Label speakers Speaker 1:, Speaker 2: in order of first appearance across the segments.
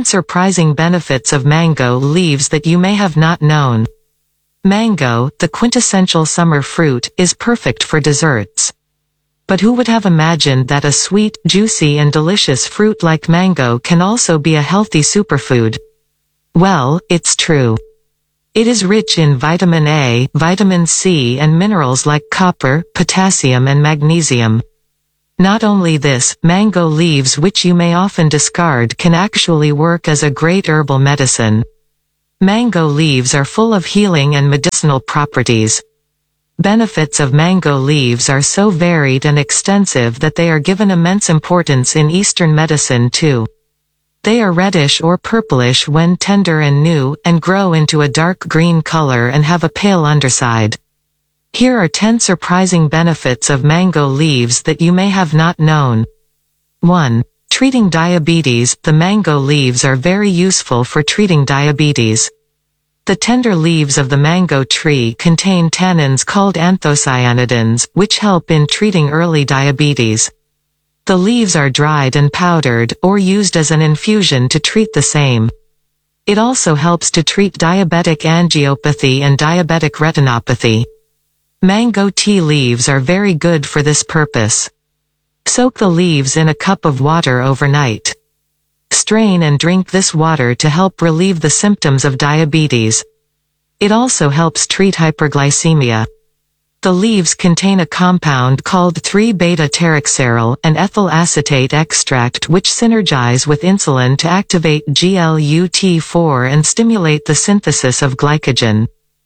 Speaker 1: surprising benefits of mango leaves that you may have not known. Mango, the quintessential summer fruit, is perfect for desserts. But who would have imagined that a sweet, juicy and delicious fruit like mango can also be a healthy superfood? Well, it's true. It is rich in vitamin A, vitamin C and minerals like copper, potassium and magnesium. Not only this, mango leaves which you may often discard can actually work as a great herbal medicine. Mango leaves are full of healing and medicinal properties. Benefits of mango leaves are so varied and extensive that they are given immense importance in Eastern medicine too. They are reddish or purplish when tender and new, and grow into a dark green color and have a pale underside. Here are 10 surprising benefits of mango leaves that you may have not known. 1. Treating diabetes. The mango leaves are very useful for treating diabetes. The tender leaves of the mango tree contain tannins called anthocyanidins, which help in treating early diabetes. The leaves are dried and powdered, or used as an infusion to treat the same. It also helps to treat diabetic angiopathy and diabetic retinopathy. Mango tea leaves are very good for this purpose. Soak the leaves in a cup of water overnight. Strain and drink this water to help relieve the symptoms of diabetes. It also helps treat hyperglycemia. The leaves contain a compound called 3-beta-terexaryl and ethyl acetate extract which synergize with insulin to activate GLUT4 and stimulate the synthesis of glycogen.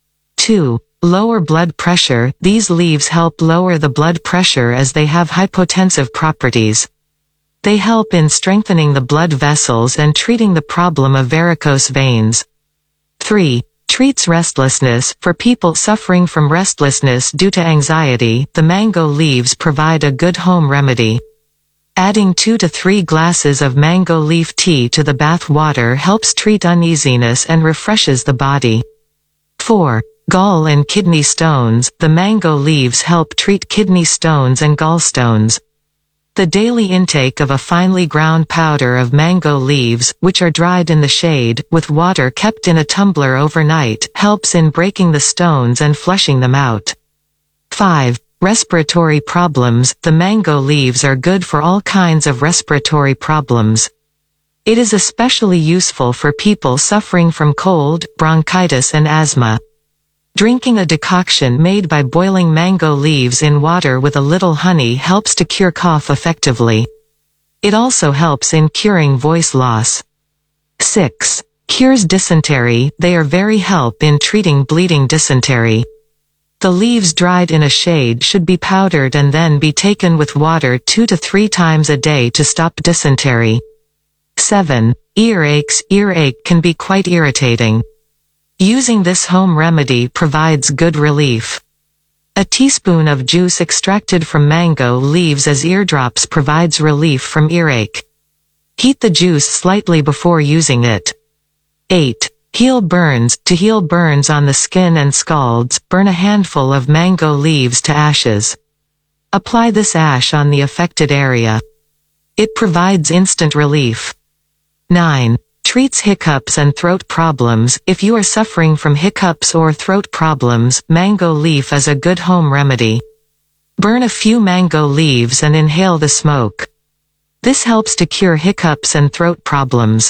Speaker 1: 2. Lower blood pressure. These leaves help lower the blood pressure as they have hypotensive properties. They help in strengthening the blood vessels and treating the problem of varicose veins. 3. Treats restlessness. For people suffering from restlessness due to anxiety, the mango leaves provide a good home remedy. Adding 2 to 3 glasses of mango leaf tea to the bath water helps treat uneasiness and refreshes the body. 4. Gall and kidney stones. The mango leaves help treat kidney stones and gallstones. The daily intake of a finely ground powder of mango leaves, which are dried in the shade, with water kept in a tumbler overnight, helps in breaking the stones and flushing them out. 5. Respiratory problems. The mango leaves are good for all kinds of respiratory problems. It is especially useful for people suffering from cold, bronchitis and asthma. Drinking a decoction made by boiling mango leaves in water with a little honey helps to cure cough effectively. It also helps in curing voice loss. 6. Cures dysentery. They are very help in treating bleeding dysentery. The leaves dried in a shade should be powdered and then be taken with water 2 to 3 times a day to stop dysentery. 7. Earaches. Earache can be quite irritating. Using this home remedy provides good relief. A teaspoon of juice extracted from mango leaves as eardrops provides relief from earache. Heat the juice slightly before using it. 8. Heal burns. To heal burns on the skin and scalds, burn a handful of mango leaves to ashes. Apply this ash on the affected area. It provides instant relief. 9. Treats hiccups and throat problems. If you are suffering from hiccups or throat problems, mango leaf is a good home remedy. Burn a few mango leaves and inhale the smoke. This helps to cure hiccups and throat problems.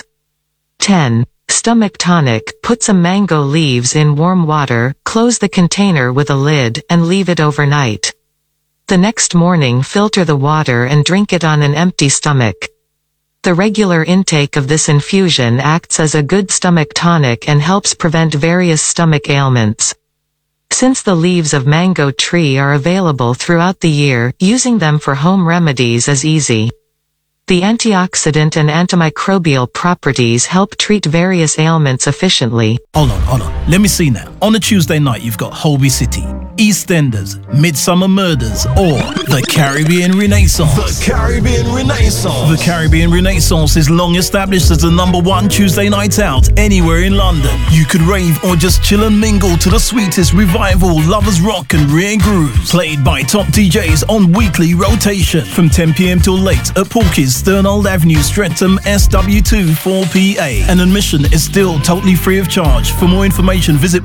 Speaker 1: 10. Stomach tonic. Put some mango leaves in warm water, close the container with a lid, and leave it overnight. The next morning filter the water and drink it on an empty stomach. The regular intake of this infusion acts as a good stomach tonic and helps prevent various stomach ailments. Since the leaves of mango tree are available throughout the year, using them for home remedies is easy. The antioxidant and antimicrobial properties help treat various ailments efficiently.
Speaker 2: Hold on. Let me see now. On a Tuesday night, you've got Holby City, EastEnders, Midsummer Murders, or The Caribbean Renaissance.
Speaker 3: The Caribbean Renaissance.
Speaker 2: The Caribbean Renaissance is long established as the #1 Tuesday night out anywhere in London. You could rave or just chill and mingle to the sweetest revival, lovers rock and rare grooves. Played by top DJs on weekly rotation from 10 p.m. till late at Porky's Sturnold Avenue, Streatham, SW2 4PA. And admission is still totally free of charge. For more information, visit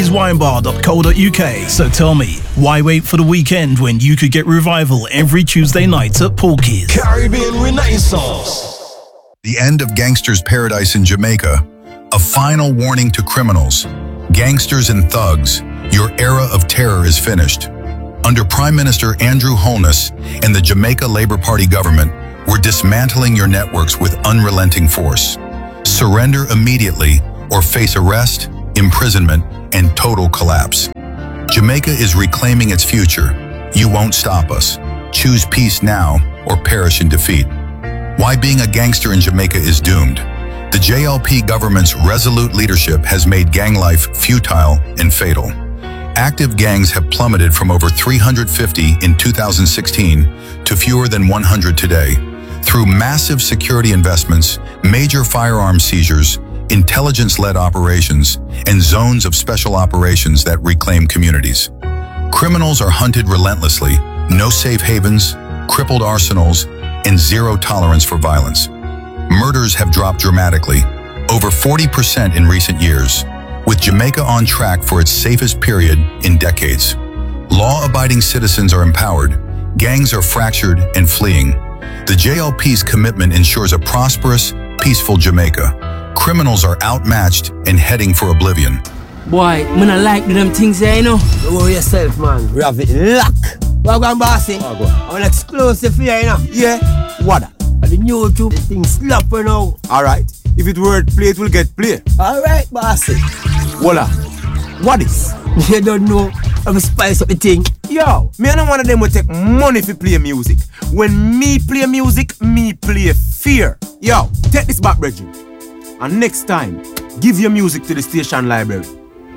Speaker 2: porkieswinebar.co.uk. So tell me, why wait for the weekend when you could get Revival every Tuesday night at Porkies?
Speaker 3: Caribbean Renaissance.
Speaker 4: The end of Gangster's Paradise in Jamaica. A final warning to criminals. Gangsters and thugs, your era of terror is finished. Under Prime Minister Andrew Holness and the Jamaica Labour Party government, we're dismantling your networks with unrelenting force. Surrender immediately or face arrest, imprisonment, and total collapse. Jamaica is reclaiming its future. You won't stop us. Choose peace now or perish in defeat. Why being a gangster in Jamaica is doomed. The JLP government's resolute leadership has made gang life futile and fatal. Active gangs have plummeted from over 350 in 2016 to fewer than 100 today. Through massive security investments, major firearm seizures, intelligence-led operations, and zones of special operations that reclaim communities. Criminals are hunted relentlessly, no safe havens, crippled arsenals, and zero tolerance for violence. Murders have dropped dramatically, over 40% in recent years, with Jamaica on track for its safest period in decades. Law-abiding citizens are empowered, gangs are fractured and fleeing. The JLP's commitment ensures a prosperous, peaceful Jamaica. Criminals are outmatched and heading for oblivion.
Speaker 5: Boy, man, I like them things there, you know.
Speaker 6: Don't worry yourself, man. We have it lock. Wagwan bossy. An exclusive here, you know.
Speaker 7: Yeah, what?
Speaker 6: The new YouTube, the thing slapper now.
Speaker 7: Alright, if it word play, it will get play.
Speaker 6: Alright, bossy.
Speaker 7: Voila. What is?
Speaker 6: You don't know. I'm a spice up the thing.
Speaker 7: Yo, me and one of them will take money if play music. When me play music, me play fear. Yo, take this back, Bridget. And next time, give your music to the station library.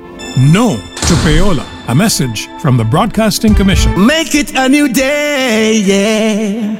Speaker 8: No to payola. A message from the Broadcasting Commission.
Speaker 6: Make it a new day, yeah.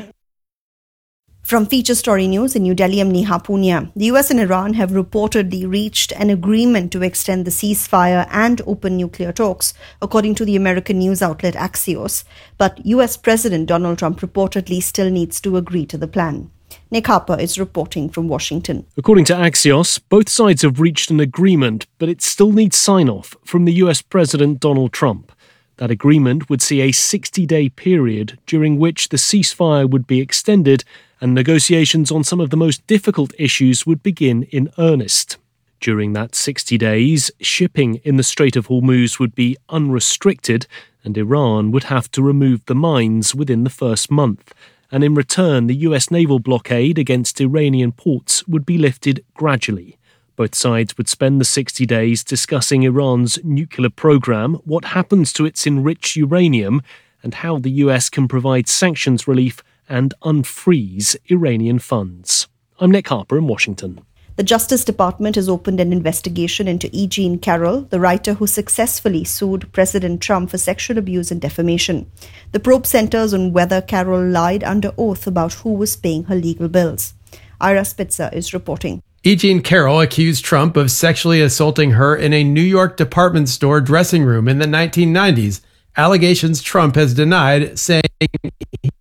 Speaker 9: From Feature Story News in New Delhi, I'm Neha Punia. The US and Iran have reportedly reached an agreement to extend the ceasefire and open nuclear talks, according to the American news outlet Axios. But US President Donald Trump reportedly still needs to agree to the plan. Nick Harper is reporting from Washington.
Speaker 10: According to Axios, both sides have reached an agreement, but it still needs sign-off from the US President Donald Trump. That agreement would see a 60-day period during which the ceasefire would be extended and negotiations on some of the most difficult issues would begin in earnest. During that 60 days, shipping in the Strait of Hormuz would be unrestricted and Iran would have to remove the mines within the first month. And in return, the US naval blockade against Iranian ports would be lifted gradually. Both sides would spend the 60 days discussing Iran's nuclear program, what happens to its enriched uranium, and how the US can provide sanctions relief and unfreeze Iranian funds. I'm Nick Harper in Washington.
Speaker 9: The Justice Department has opened an investigation into E. Jean Carroll, the writer who successfully sued President Trump for sexual abuse and defamation. The probe centers on whether Carroll lied under oath about who was paying her legal bills. Ira Spitzer is reporting.
Speaker 11: E. Jean Carroll accused Trump of sexually assaulting her in a New York department store dressing room in the 1990s, allegations Trump has denied, saying